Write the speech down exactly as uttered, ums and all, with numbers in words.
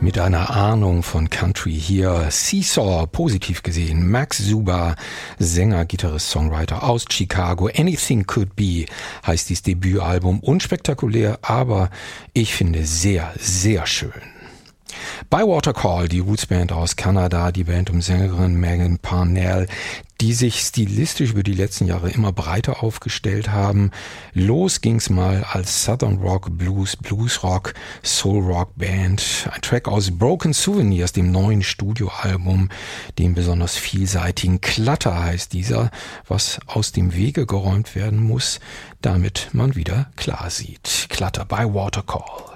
Mit einer Ahnung von Country hier Seesaw, positiv gesehen. Max Zuba, Sänger, Gitarrist, Songwriter aus Chicago. Anything Could Be heißt dieses Debütalbum. Unspektakulär, aber ich finde sehr, sehr schön. Bywater Call, die Rootsband aus Kanada, die Band um Sängerin Megan Parnell, die sich stilistisch über die letzten Jahre immer breiter aufgestellt haben. Los ging's mal als Southern Rock, Blues, Blues Rock, Soul Rock Band. Ein Track aus Broken Souvenirs, dem neuen Studioalbum, dem besonders vielseitigen Clutter heißt dieser, was aus dem Wege geräumt werden muss, damit man wieder klar sieht. Clutter, Bywater Call.